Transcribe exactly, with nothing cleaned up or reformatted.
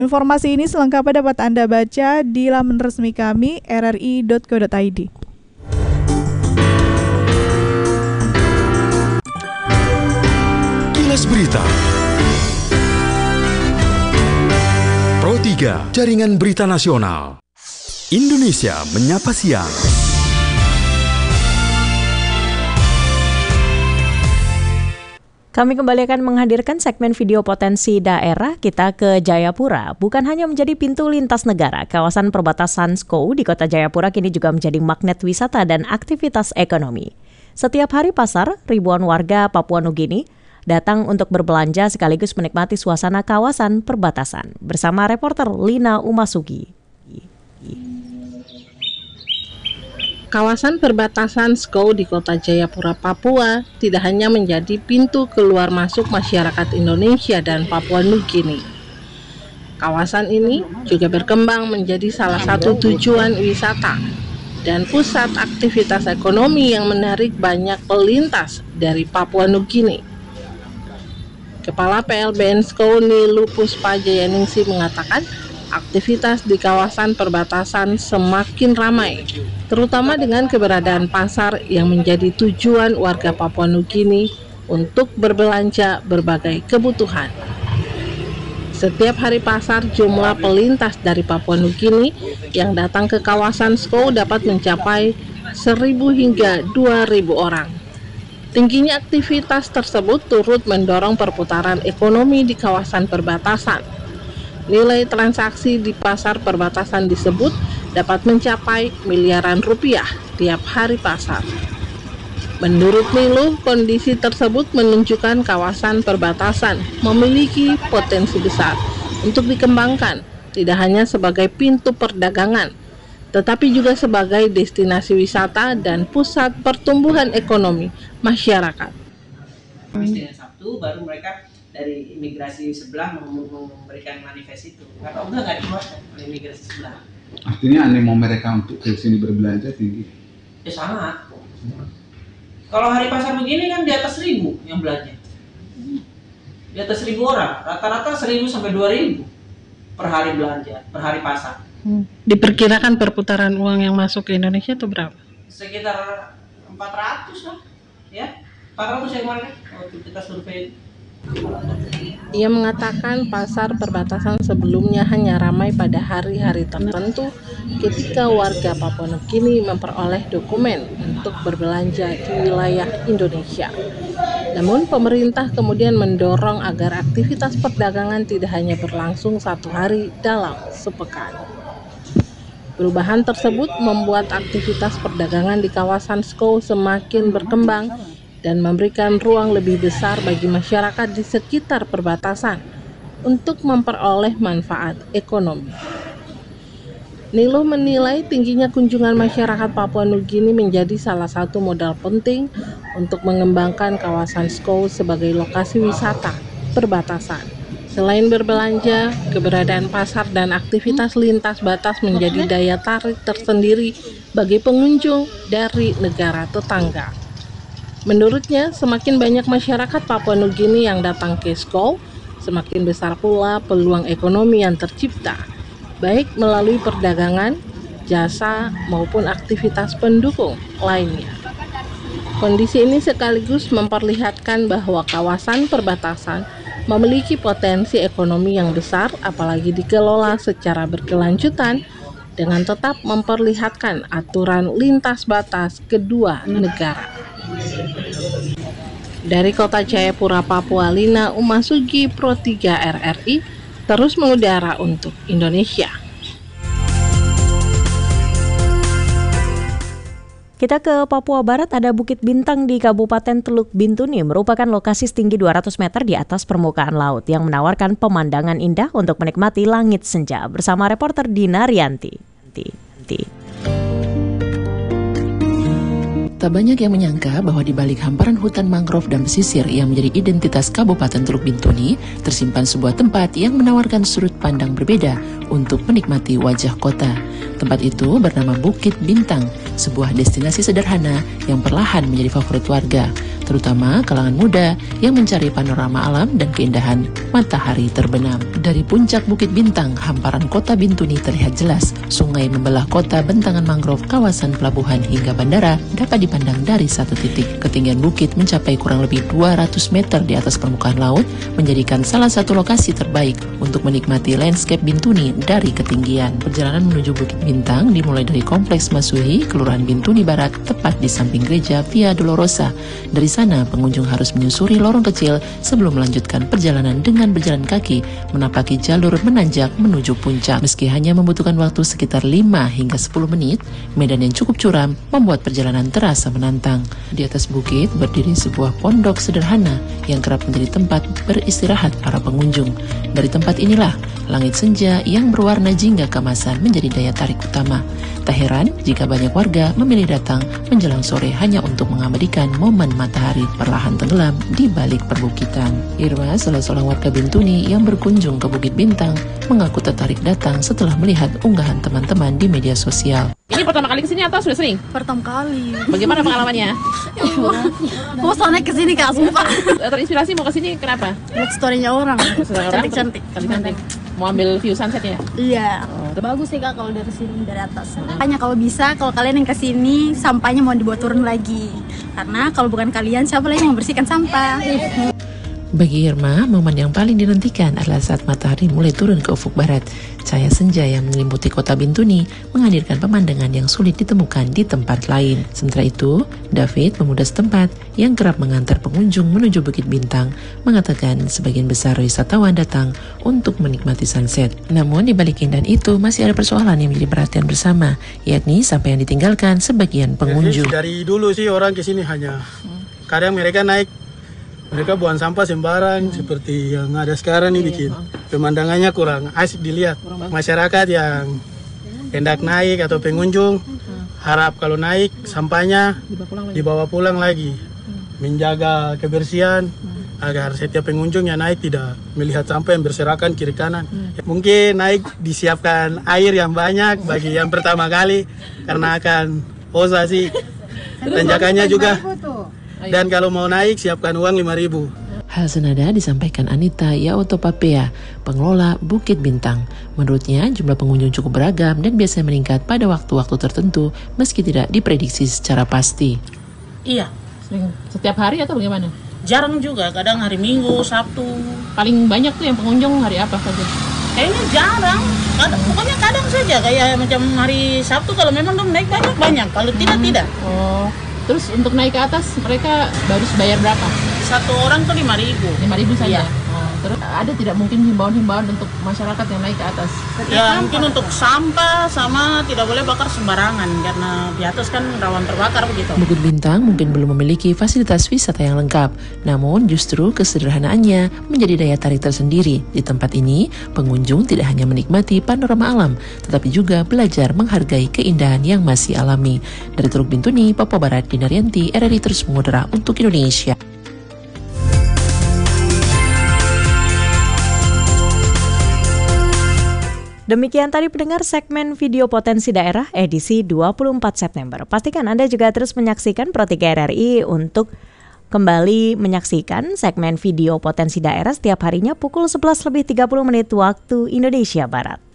Informasi ini selengkapnya dapat Anda baca di laman resmi kami r r i dot co dot i d. Kilas Berita Pro tiga, Jaringan Berita Nasional. Indonesia Menyapa Siang. Kami kembali akan menghadirkan segmen video potensi daerah. Kita ke Jayapura. Bukan hanya menjadi pintu lintas negara, kawasan perbatasan Skou di kota Jayapura kini juga menjadi magnet wisata dan aktivitas ekonomi. Setiap hari pasar, ribuan warga Papua Nugini datang untuk berbelanja sekaligus menikmati suasana kawasan perbatasan. Bersama reporter Lina Umasugi. Kawasan perbatasan Skou di kota Jayapura, Papua tidak hanya menjadi pintu keluar masuk masyarakat Indonesia dan Papua Nugini. Kawasan ini juga berkembang menjadi salah satu tujuan wisata dan pusat aktivitas ekonomi yang menarik banyak pelintas dari Papua Nugini. Kepala P L B N Skou Nilu Puspa Jayaningsi mengatakan aktivitas di kawasan perbatasan semakin ramai, terutama dengan keberadaan pasar yang menjadi tujuan warga Papua Nugini untuk berbelanja berbagai kebutuhan. Setiap hari pasar, jumlah pelintas dari Papua Nugini yang datang ke kawasan Skou dapat mencapai seribu hingga dua ribu orang. Tingginya aktivitas tersebut turut mendorong perputaran ekonomi di kawasan perbatasan. Nilai transaksi di pasar perbatasan disebut dapat mencapai miliaran rupiah tiap hari pasar. Menurut Nilu, kondisi tersebut menunjukkan kawasan perbatasan memiliki potensi besar untuk dikembangkan, tidak hanya sebagai pintu perdagangan, tetapi juga sebagai destinasi wisata dan pusat pertumbuhan ekonomi masyarakat. Dengan Sabtu baru mereka dari imigrasi sebelah memberikan manifest itu. Kalau enggak nggak dikeluarkan oleh imigrasi sebelah. Artinya animo mereka untuk ke sini berbelanja tinggi? Ya sangat. Kalau hari pasar begini kan di atas seribu yang belanja. Di atas seribu orang, rata-rata seribu sampai dua ribu per hari belanja, per hari pasar. Hmm. Diperkirakan perputaran uang yang masuk ke Indonesia itu berapa? Sekitar empat ratus lah, ya. empat ratus yang kemarin waktu kita survei. Ia mengatakan pasar perbatasan sebelumnya hanya ramai pada hari-hari tertentu ketika warga Papua Nugini memperoleh dokumen untuk berbelanja di wilayah Indonesia. Namun pemerintah kemudian mendorong agar aktivitas perdagangan tidak hanya berlangsung satu hari dalam sepekan. Perubahan tersebut membuat aktivitas perdagangan di kawasan Skou semakin berkembang dan memberikan ruang lebih besar bagi masyarakat di sekitar perbatasan untuk memperoleh manfaat ekonomi. Nilu menilai tingginya kunjungan masyarakat Papua Nugini menjadi salah satu modal penting untuk mengembangkan kawasan Skou sebagai lokasi wisata perbatasan. Selain berbelanja, keberadaan pasar dan aktivitas lintas batas menjadi daya tarik tersendiri bagi pengunjung dari negara tetangga. Menurutnya, semakin banyak masyarakat Papua Nugini yang datang ke Skou, semakin besar pula peluang ekonomi yang tercipta, baik melalui perdagangan, jasa, maupun aktivitas pendukung lainnya. Kondisi ini sekaligus memperlihatkan bahwa kawasan perbatasan memiliki potensi ekonomi yang besar, apalagi dikelola secara berkelanjutan dengan tetap memperlihatkan aturan lintas batas kedua negara. Dari kota Jayapura, Papua, Lina Umasugi, Pro tiga R R I, terus mengudara untuk Indonesia. Kita ke Papua Barat. Ada Bukit Bintang di Kabupaten Teluk Bintuni, merupakan lokasi setinggi dua ratus meter di atas permukaan laut yang menawarkan pemandangan indah untuk menikmati langit senja. Bersama reporter Dina Rianti. Tak banyak yang menyangka bahwa di balik hamparan hutan mangrove dan pesisir yang menjadi identitas Kabupaten Teluk Bintuni, tersimpan sebuah tempat yang menawarkan sudut pandang berbeda untuk menikmati wajah kota. Tempat itu bernama Bukit Bintang, sebuah destinasi sederhana yang perlahan menjadi favorit warga. terutama kalangan muda yang mencari panorama alam dan keindahan matahari terbenam. Dari puncak Bukit Bintang, hamparan kota Bintuni terlihat jelas. Sungai membelah kota, bentangan mangrove, kawasan pelabuhan hingga bandara dapat dipandang dari satu titik. Ketinggian bukit mencapai kurang lebih dua ratus meter di atas permukaan laut, menjadikan salah satu lokasi terbaik untuk menikmati landscape Bintuni dari ketinggian. Perjalanan menuju Bukit Bintang dimulai dari Kompleks Masuhi, Kelurahan Bintuni Barat, tepat di samping gereja Via Dolorosa. Dari sana, pengunjung harus menyusuri lorong kecil sebelum melanjutkan perjalanan dengan berjalan kaki, menapaki jalur menanjak menuju puncak. Meski hanya membutuhkan waktu sekitar lima hingga sepuluh menit, medan yang cukup curam membuat perjalanan terasa menantang. Di atas bukit berdiri sebuah pondok sederhana yang kerap menjadi tempat beristirahat para pengunjung. Dari tempat inilah, langit senja yang berwarna jingga keemasan menjadi daya tarik utama. Tak heran jika banyak warga memilih datang menjelang sore hanya untuk mengabadikan momen matahari perlahan tenggelam di balik perbukitan. Irma, salah seorang warga Bintuni yang berkunjung ke Bukit Bintang, mengaku tertarik datang setelah melihat unggahan teman-teman di media sosial. Ini pertama kali kesini atau sudah sering? Pertama kali. Bagaimana pengalamannya? Bosannya kesini Kak, sumpah. Terinspirasi mau kesini kenapa? Lihat story-nya orang. Cantik-cantik. Cantik-cantik. Mau ambil view sunsetnya? Iya. Oh. Bagus sih Kak kalau dari sini, dari atas. Makanya kalau bisa, kalau kalian yang kesini, sampahnya mau dibawa turun lagi. Karena kalau bukan kalian, siapa lagi yang membersihkan sampah? Bagi Irma, momen yang paling dinantikan adalah saat matahari mulai turun ke ufuk barat. Cahaya senja yang menyelimuti kota Bintuni menghadirkan pemandangan yang sulit ditemukan di tempat lain. Sementara itu, David, pemuda setempat yang kerap mengantar pengunjung menuju Bukit Bintang, mengatakan sebagian besar wisatawan datang untuk menikmati sunset. Namun di balik keindahan itu masih ada persoalan yang menjadi perhatian bersama, yakni sampah yang ditinggalkan sebagian pengunjung. Dari dulu sih orang kesini hanya kadang mereka naik, mereka buang sampah sembarang, hmm. seperti yang ada sekarang nih, iya, bikin pemandangannya kurang asik dilihat. Masyarakat yang hendak naik atau pengunjung hmm. harap kalau naik sampahnya dibawa pulang lagi, dibawa pulang lagi. Hmm. Menjaga kebersihan hmm. agar setiap pengunjung yang naik tidak melihat sampah yang berserakan kiri kanan. Hmm. Mungkin naik disiapkan air yang banyak bagi yang pertama kali karena akan osa sih. Tanjakannya juga. Dan kalau mau naik, siapkan uang lima ribu. Hal senada disampaikan Anita Yaotopapea, pengelola Bukit Bintang. Menurutnya, jumlah pengunjung cukup beragam dan biasanya meningkat pada waktu-waktu tertentu meski tidak diprediksi secara pasti. Iya. Setiap hari atau bagaimana? Jarang juga, kadang hari Minggu, Sabtu. Paling banyak tuh yang pengunjung hari apa saja? Kayaknya jarang, kadang, pokoknya kadang saja. Kayak macam hari Sabtu kalau memang dong naik banyak-banyak, kalau tidak, hmm. tidak. Oh. Terus untuk naik ke atas mereka harus bayar berapa? Satu orang tuh lima ribu. Lima ribu saja. Iya. Oh, terus ada tidak mungkin himbauan-himbauan untuk masyarakat yang naik ke atas? Ya mungkin untuk sampah sama tidak boleh bakar sembarangan karena di atas kan rawan terbakar begitu. Bukit Bintang mungkin belum memiliki fasilitas wisata yang lengkap, namun justru kesederhanaannya menjadi daya tarik tersendiri. Di tempat ini, pengunjung tidak hanya menikmati panorama alam, tetapi juga belajar menghargai keindahan yang masih alami. Dari Teluk Bintuni, Papua Barat, Dinaryanti, R R I terus mengudara untuk Indonesia. Demikian tadi pendengar segmen video potensi daerah edisi dua puluh empat September. Pastikan Anda juga terus menyaksikan Pro tiga R R I untuk kembali menyaksikan segmen video potensi daerah setiap harinya pukul sebelas lebih tiga puluh menit waktu Indonesia Barat.